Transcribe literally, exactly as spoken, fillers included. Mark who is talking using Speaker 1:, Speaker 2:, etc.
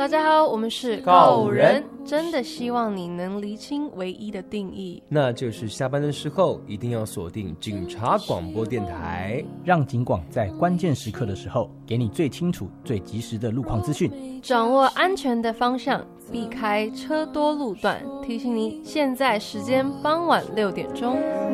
Speaker 1: 大家好，我们是
Speaker 2: 告五人，
Speaker 1: 真的希望你能厘清唯一的定义，
Speaker 2: 那就是下班的时候一定要锁定警察广播电台，
Speaker 3: 让警广在关键时刻的时候给你最清楚最及时的路况资讯，
Speaker 1: 掌握安全的方向，避开车多路段。提醒你，现在时间傍晚六点钟。